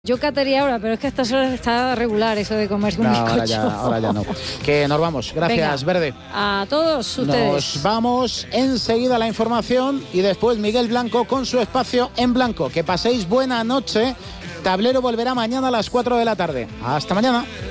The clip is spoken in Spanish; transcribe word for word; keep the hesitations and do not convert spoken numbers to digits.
Yo cataría ahora, pero es que a estas horas está regular eso de comerse un no, bizcocho. Ahora ya, ahora ya no. Que nos vamos. Gracias, Venga, Verde. A todos ustedes. Nos vamos enseguida a la información y después Miguel Blanco con su espacio en blanco. Que paséis buena noche. Tablero volverá mañana a las cuatro de la tarde. Hasta mañana.